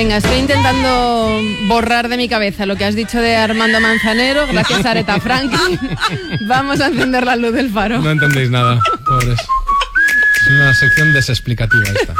Venga, estoy intentando borrar de mi cabeza lo que has dicho de Armando Manzanero, gracias a Aretha Franklin. Vamos a encender la luz del faro. No entendéis nada, pobres. Es una sección desexplicativa esta.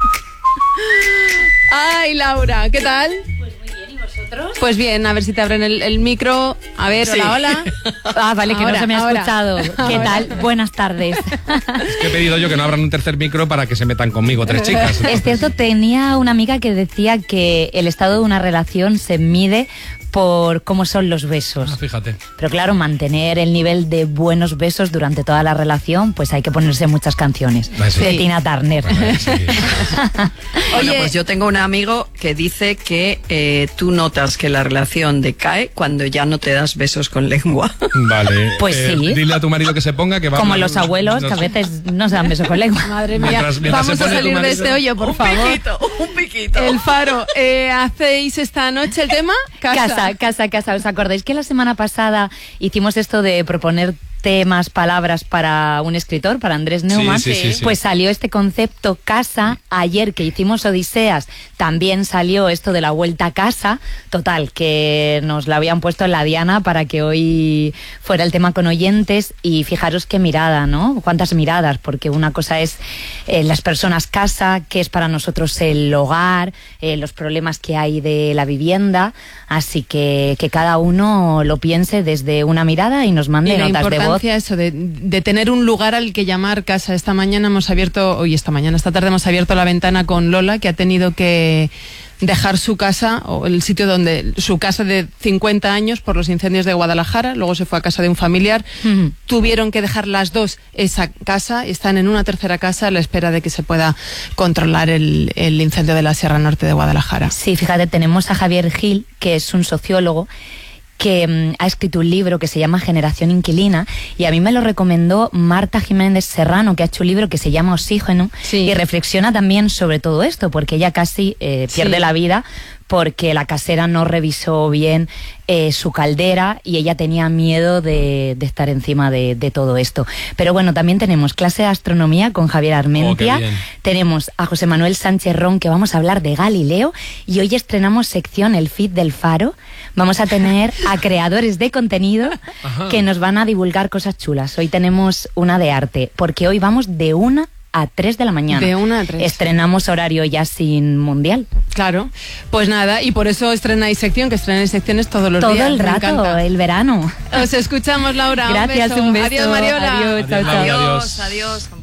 Ay, Laura, ¿qué tal? Pues muy bien, ¿y vosotros? Pues bien, a ver si te abren el micro. A ver, Sí. hola. Ah, vale, que Ahora, no se me ha ahora. escuchado. ¿Qué tal? Buenas tardes. Es que he pedido yo que no abran un tercer micro para que se metan conmigo 3 chicas. Es cierto, tenía una amiga que decía que el estado de una relación se mide por cómo son los besos. Ah, fíjate. Pero claro, mantener el nivel de buenos besos durante toda la relación, pues hay que ponerse muchas canciones. Sí. De Tina Turner. Bueno, sí. Bueno, pues yo tengo un amigo que dice que tú notas que la relación decae cuando ya no te das besos con lengua. Vale. Pues sí. Dile a tu marido que se ponga que va Como los abuelos, que a veces no se dan besos con lengua. Madre mía, Mientras vamos se a pone tu salir de marido- este hoyo, por favor. Un piquito. El faro, ¿hacéis esta noche el tema? Casa. ¿Os acordáis que la semana pasada hicimos esto de proponer temas, palabras para un escritor, para Andrés Neumann? Sí. Pues salió este concepto casa. Ayer que hicimos Odiseas también salió esto de la vuelta a casa. Total, que nos la habían puesto en la diana para que hoy fuera el tema con oyentes. Y fijaros qué mirada, ¿no? Cuántas miradas, porque una cosa es las personas casa, que es para nosotros el hogar, los problemas que hay de la vivienda. Así que cada uno lo piense desde una mirada y nos mande Y la notas de voz. importancia de tener un lugar al que llamar casa. Esta tarde hemos abierto la ventana con Lola, que ha tenido que dejar su casa, o el sitio donde, su casa de 50 años por los incendios de Guadalajara, luego se fue a casa de un familiar. Tuvieron que dejar las dos esa casa, están en una tercera casa a la espera de que se pueda controlar el incendio de la Sierra Norte de Guadalajara. Sí, fíjate, tenemos a Javier Gil, que es un sociólogo que ha escrito un libro que se llama Generación Inquilina, y a mí me lo recomendó Marta Jiménez Serrano, que ha hecho un libro que se llama Oxígeno, Sí. y reflexiona también sobre todo esto, porque ella casi pierde Sí. la vida porque la casera no revisó bien su caldera y ella tenía miedo de estar encima de todo esto. Pero bueno, también tenemos clase de astronomía con Javier Armentia, Oh, qué bien. tenemos a José Manuel Sánchez Ron, que vamos a hablar de Galileo, y hoy estrenamos sección El Feed del Faro. Vamos a tener a creadores de contenido Ajá. que nos van a divulgar cosas chulas. Hoy tenemos una de arte, porque hoy vamos de 1 a 3 de la mañana. De 1 a 3. Estrenamos horario ya sin mundial. Claro, pues nada, y por eso estrenáis secciones todos los Todo días. el Me rato, encanta. el verano. Os escuchamos, Laura. Gracias, un beso. Adiós, Mariola. Adiós, chao, chao. Adiós. Adiós.